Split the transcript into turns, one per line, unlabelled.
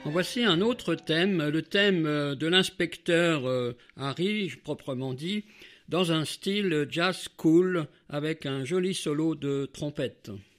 En voici un autre thème, le thème de l'inspecteur Harry, proprement dit, dans un style jazz cool avec un joli solo de trompette.